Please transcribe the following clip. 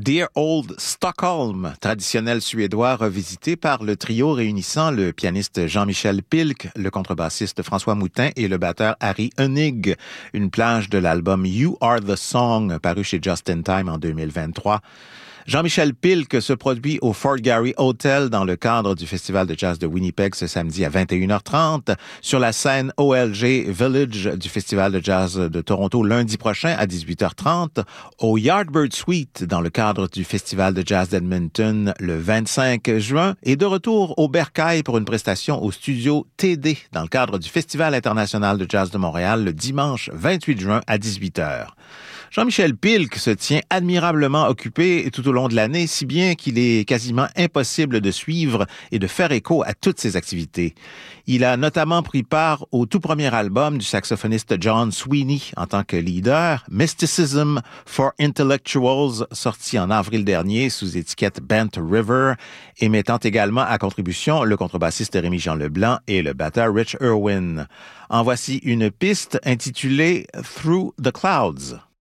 Dear Old Stockholm, traditionnel suédois revisité par le trio réunissant le pianiste Jean-Michel Pilk, le contrebassiste François Moutin et le batteur Harry Hoenig. Une plage de l'album You Are the Song, paru chez Just in Time en 2023. Jean-Michel Pilk se produit au Fort Garry Hotel dans le cadre du Festival de jazz de Winnipeg ce samedi à 21h30, sur la scène OLG Village du Festival de jazz de Toronto lundi prochain à 18h30, au Yardbird Suite dans le cadre du Festival de jazz d'Edmonton le 25 juin et de retour au Bercail pour une prestation au studio TD dans le cadre du Festival international de jazz de Montréal le dimanche 28 juin à 18h. Jean-Michel Pilk se tient admirablement occupé tout au long de l'année, si bien qu'il est quasiment impossible de suivre et de faire écho à toutes ses activités. Il a notamment pris part au tout premier album du saxophoniste John Sweeney en tant que leader, Mysticism for Intellectuals, sorti en avril dernier sous étiquette Bent River, et mettant également à contribution le contrebassiste Rémi-Jean Leblanc et le batteur Rich Irwin. En voici une piste intitulée Through the Clouds.